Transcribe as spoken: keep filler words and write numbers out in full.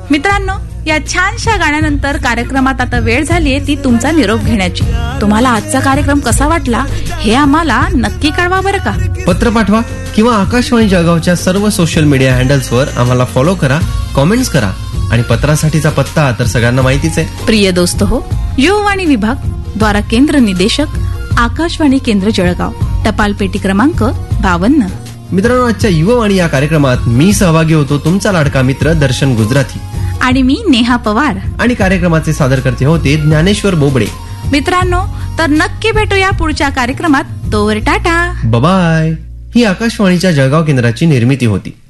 मित्रांनो, या छानशा गाण्यानंतर कार्यक्रमात आता वेळ झालीये ती तुमचा निरोप घेण्याची. तुम्हाला आजचा कार्यक्रम कसा वाटला हे आम्हाला नक्की कळवा बरं का. पत्र पाठवा किंवा आकाशवाणी जळगावच्या सर्व सोशल मीडिया हँडल्सवर आम्हाला फॉलो करा, कॉमेंट्स करा. आणि पत्रासाठीचा पत्ता तर सगळ्यांना माहितीच आहे. प्रिय दोस्त हो, युववाणी विभाग द्वारा केंद्र निदेशक, आकाशवाणी केंद्र जळगाव, टपाल पेटी क्रमांक बावन्न. मित्रांनो, आजच्या युववाणी या कार्यक्रमात मी सहभागी होतो, तुमचा लाडका मित्र दर्शन गुजराती. आणि मी नेहा पवार. आणि कार्यक्रमाचे सादरकर्ते होते ज्ञानेश्वर बोबडे. मित्रांनो, तर नक्की भेटूया पुढच्या कार्यक्रमात. तोवर टाटा, बाय. ही आकाशवाणीच्या जळगाव केंद्राची निर्मिती होती.